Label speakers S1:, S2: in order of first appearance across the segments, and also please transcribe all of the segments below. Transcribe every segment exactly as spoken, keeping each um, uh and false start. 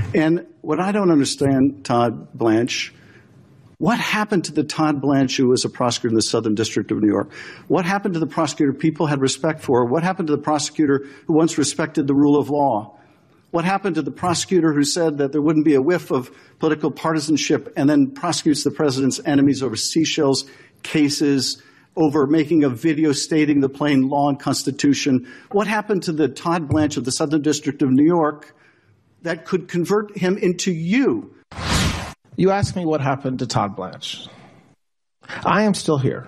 S1: And what I don't understand, Todd Blanche, what happened to the Todd Blanche who was a prosecutor in the Southern District of New York? What happened to the prosecutor people had respect for? What happened to the prosecutor who once respected the rule of law? What happened to the prosecutor who said that there wouldn't be a whiff of political partisanship and then prosecutes the president's enemies over Seychelles cases, over making a video stating the plain law and Constitution? What happened to the Todd Blanche of the Southern District of New York that could convert him into you?
S2: You asked me what happened to Todd Blanche. I am still here.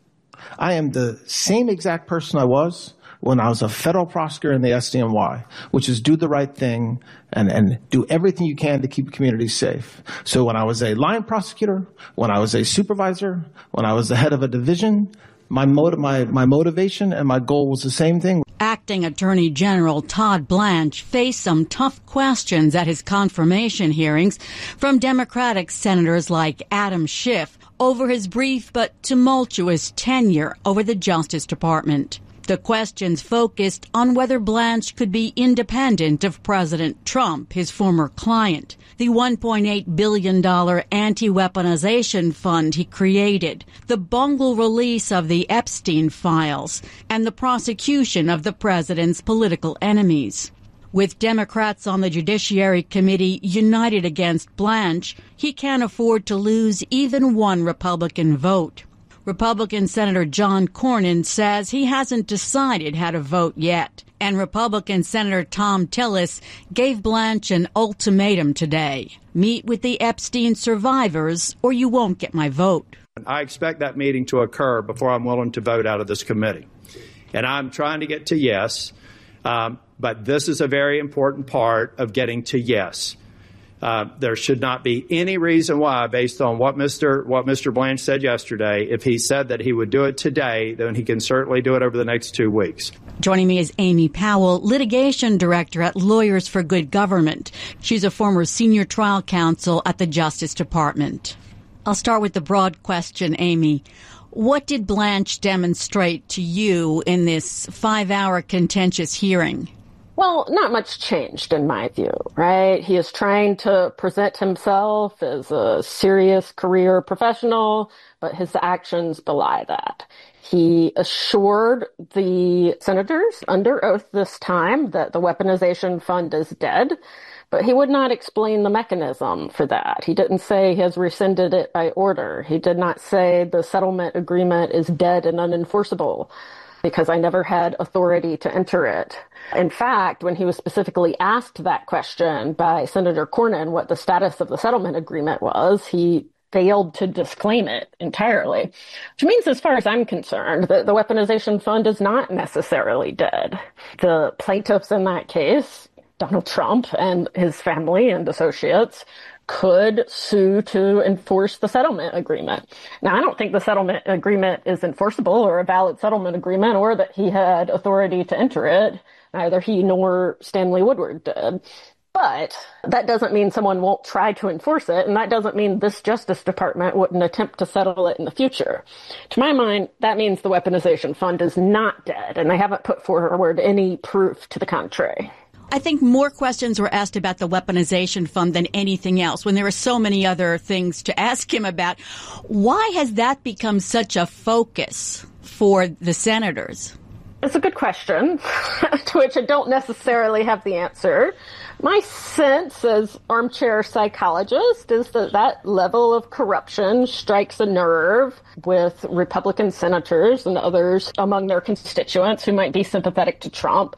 S2: I am the same exact person I was when I was a federal prosecutor in the S D N Y, which is do the right thing and, and do everything you can to keep communities safe. So when I was a line prosecutor, when I was a supervisor, when I was the head of a division, my, motiv- my, my motivation and my goal was the same thing.
S3: Acting Attorney General Todd Blanche faced some tough questions at his confirmation hearings from Democratic senators like Adam Schiff over his brief but tumultuous tenure over the Justice Department. The questions focused on whether Blanche could be independent of President Trump, his former client, the one point eight billion dollars anti-weaponization fund he created, the bungled release of the Epstein files, and the prosecution of the president's political enemies. With Democrats on the Judiciary Committee united against Blanche, he can't afford to lose even one Republican vote. Republican Senator John Cornyn says he hasn't decided how to vote yet. And Republican Senator Thom Tillis gave Blanche an ultimatum today. Meet with the Epstein survivors or you won't get my vote.
S4: I expect that meeting to occur before I'm willing to vote out of this committee. And I'm trying to get to yes, um, but this is a very important part of getting to yes. Uh, there should not be any reason why, based on what Mister what Mister Blanche said yesterday, if he said that he would do it today, then he can certainly do it over the next two weeks.
S3: Joining me is Amy Powell, litigation director at Lawyers for Good Government. She's a former senior trial counsel at the Justice Department. I'll start with the broad question, Amy. What did Blanche demonstrate to you in this five-hour contentious hearing?
S5: Well, not much changed in my view, right? He is trying to present himself as a serious career professional, but his actions belie that. He assured the senators under oath this time that the weaponization fund is dead, but he would not explain the mechanism for that. He didn't say he has rescinded it by order. He did not say the settlement agreement is dead and unenforceable because I never had authority to enter it. In fact, when he was specifically asked that question by Senator Cornyn, what the status of the settlement agreement was, he failed to disclaim it entirely, which means, as far as I'm concerned, that the weaponization fund is not necessarily dead. The plaintiffs in that case, Donald Trump and his family and associates, could sue to enforce the settlement agreement. Now, I don't think the settlement agreement is enforceable or a valid settlement agreement or that he had authority to enter it. Neither he nor Stanley Woodward did. But that doesn't mean someone won't try to enforce it, and that doesn't mean this Justice Department wouldn't attempt to settle it in the future. To my mind, that means the weaponization fund is not dead, and they haven't put forward any proof to the contrary.
S3: I think more questions were asked about the weaponization fund than anything else, when there are so many other things to ask him about. Why has that become such a focus for the senators?
S5: It's a good question, to which I don't necessarily have the answer. My sense as armchair psychologist is that that level of corruption strikes a nerve with Republican senators and others among their constituents who might be sympathetic to Trump,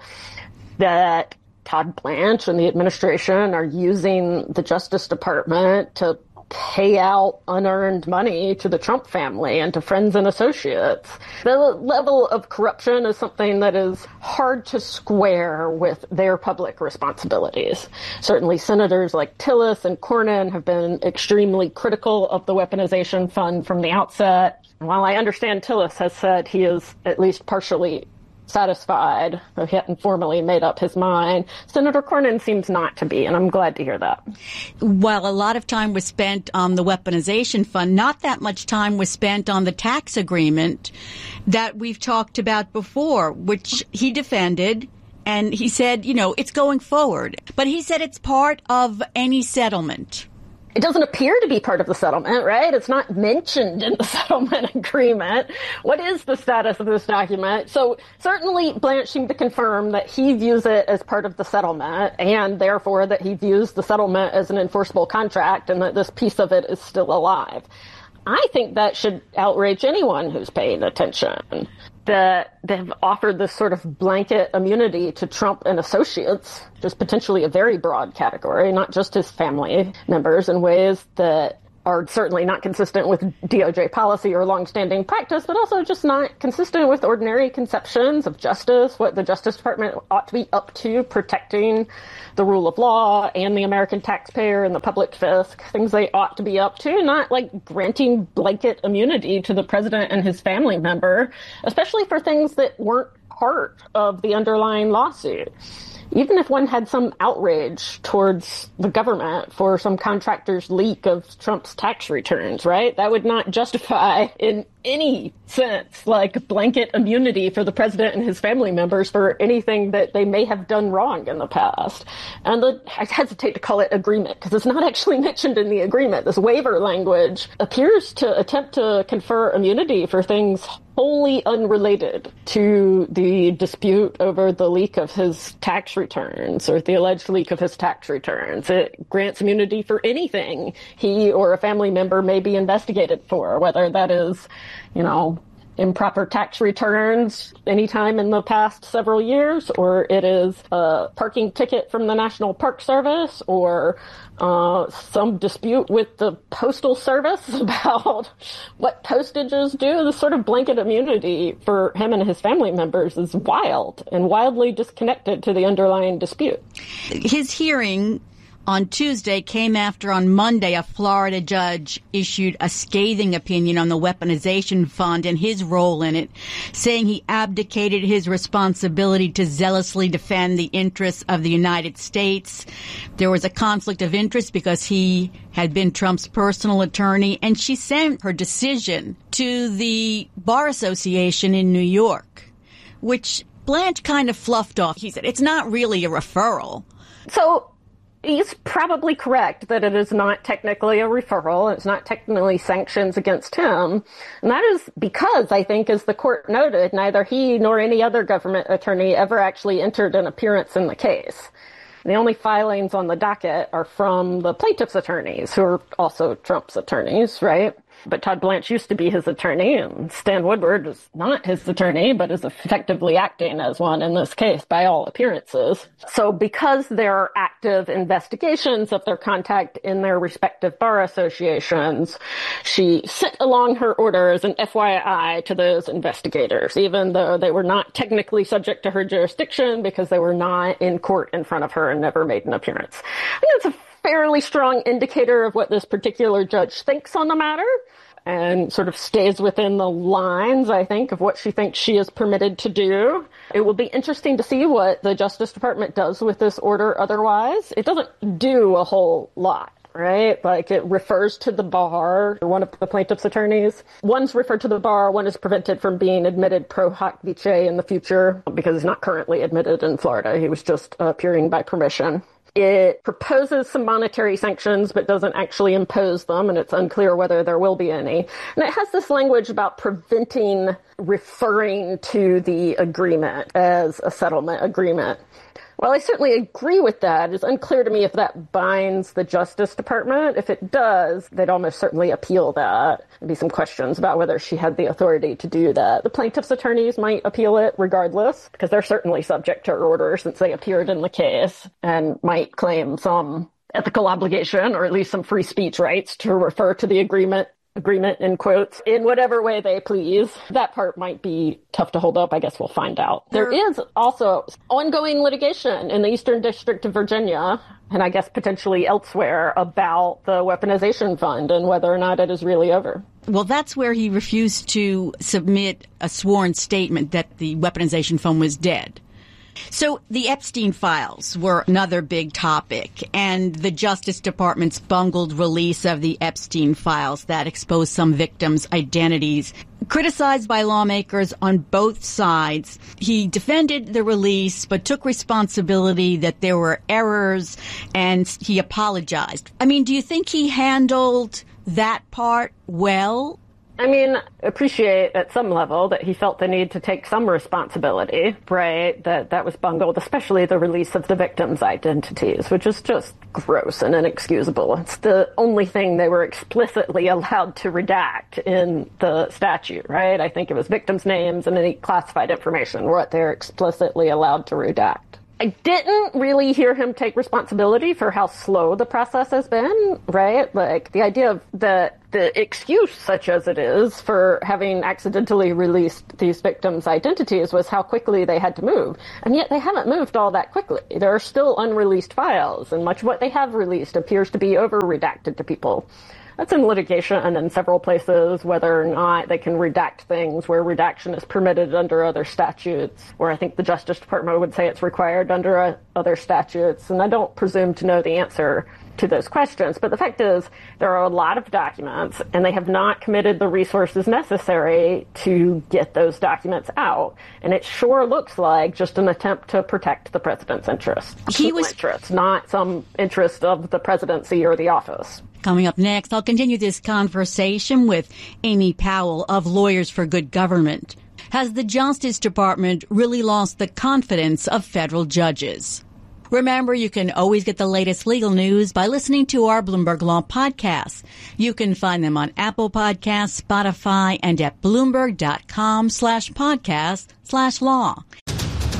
S5: that Todd Blanche and the administration are using the Justice Department to pay out unearned money to the Trump family and to friends and associates. The level of corruption is something that is hard to square with their public responsibilities. Certainly senators like Tillis and Cornyn have been extremely critical of the weaponization fund from the outset. While I understand Tillis has said he is at least partially satisfied, though he hadn't formally made up his mind, Senator Cornyn seems not to be, and I'm glad to hear that.
S3: While a lot of time was spent on the weaponization fund, not that much time was spent on the tax agreement that we've talked about before, which he defended And he said, you know, it's going forward. But he said it's part of any settlement.
S5: It doesn't appear to be part of the settlement, right? It's not mentioned in the settlement agreement. What is the status of this document? So certainly Blanche seemed to confirm that he views it as part of the settlement, and therefore that he views the settlement as an enforceable contract and that this piece of it is still alive. I think that should outrage anyone who's paying attention. That they've offered this sort of blanket immunity to Trump and associates, which is potentially a very broad category, not just his family members, in ways that are certainly not consistent with D O J policy or longstanding practice, but also just not consistent with ordinary conceptions of justice, what the Justice Department ought to be up to protecting the rule of law and the American taxpayer and the public fisc, things they ought to be up to, not like granting blanket immunity to the president and his family member, especially for things that weren't part of the underlying lawsuit. Even if one had some outrage towards the government for some contractor's leak of Trump's tax returns, right? That would not justify in any sense like blanket immunity for the president and his family members for anything that they may have done wrong in the past. And the, I hesitate to call it agreement because it's not actually mentioned in the agreement. This waiver language appears to attempt to confer immunity for things wholly unrelated to the dispute over the leak of his tax returns or the alleged leak of his tax returns. It grants immunity for anything he or a family member may be investigated for, whether that is, you know, improper tax returns anytime in the past several years, or it is a parking ticket from the National Park Service, or uh, some dispute with the Postal Service about what postages do. This sort of blanket immunity for him and his family members is wild and wildly disconnected to the underlying dispute.
S3: His hearing on Tuesday came after on Monday a Florida judge issued a scathing opinion on the weaponization fund and his role in it, saying he abdicated his responsibility to zealously defend the interests of the United States. There was a conflict of interest because he had been Trump's personal attorney, and she sent her decision to the Bar Association in New York, which Blanche kind of fluffed off. He said, it's not really a referral.
S5: So he's probably correct that it is not technically a referral. It's not technically sanctions against him. And that is because, I think, as the court noted, neither he nor any other government attorney ever actually entered an appearance in the case. The only filings on the docket are from the plaintiff's attorneys, who are also Trump's attorneys, right? But Todd Blanche used to be his attorney, and Stan Woodward is not his attorney, but is effectively acting as one in this case by all appearances. So because there are active investigations of their contact in their respective bar associations, she sent along her order as an F Y I to those investigators, even though they were not technically subject to her jurisdiction because they were not in court in front of her and never made an appearance. I think that's a fairly strong indicator of what this particular judge thinks on the matter, and sort of stays within the lines, I think, of what she thinks she is permitted to do. It will be interesting to see what the Justice Department does with this order otherwise. It doesn't do a whole lot, right? Like, it refers to the bar, one of the plaintiff's attorneys. One's referred to the bar, one is prevented from being admitted pro hoc vice in the future because he's not currently admitted in Florida. He was just uh, appearing by permission. It proposes some monetary sanctions, but doesn't actually impose them, and it's unclear whether there will be any. And it has this language about preventing referring to the agreement as a settlement agreement. While I certainly agree with that, it's unclear to me if that binds the Justice Department. If it does, they'd almost certainly appeal that. There'd be some questions about whether she had the authority to do that. The plaintiff's attorneys might appeal it regardless, because they're certainly subject to her order since they appeared in the case, and might claim some ethical obligation, or at least some free speech rights, to refer to the agreement agreement in quotes in whatever way they please. That part might be tough to hold up. I guess we'll find out. There is also ongoing litigation in the Eastern District of Virginia, and I guess potentially elsewhere, about the weaponization fund and whether or not it is really over.
S3: Well, that's where he refused to submit a sworn statement that the weaponization fund was dead. So the Epstein files were another big topic, and the Justice Department's bungled release of the Epstein files that exposed some victims' identities. Criticized by lawmakers on both sides, he defended the release but took responsibility that there were errors, and he apologized. I mean, do you think he handled that part well?
S5: I mean, appreciate at some level that he felt the need to take some responsibility, right? That that was bungled, especially the release of the victims' identities, which is just gross and inexcusable. It's the only thing they were explicitly allowed to redact in the statute, right? I think it was victims' names and any classified information, what they're explicitly allowed to redact. I didn't really hear him take responsibility for how slow the process has been, right? Like the idea of the the excuse, such as it is, for having accidentally released these victims' identities was how quickly they had to move. And yet they haven't moved all that quickly. There are still unreleased files, and much of what they have released appears to be over-redacted to people. That's in litigation and in several places, whether or not they can redact things where redaction is permitted under other statutes, where I think the Justice Department would say it's required under uh, other statutes. And I don't presume to know the answer to those questions. But the fact is, there are a lot of documents, and they have not committed the resources necessary to get those documents out. And it sure looks like just an attempt to protect the president's interests.
S3: He was
S5: interest, not some interest of the presidency or the office.
S3: Coming up next, I'll continue this conversation with Amy Powell of Lawyers for Good Government. Has the Justice Department really lost the confidence of federal judges? Remember, you can always get the latest legal news by listening to our Bloomberg Law podcasts. You can find them on Apple Podcasts, Spotify, and at Bloomberg.com slash podcast slash law.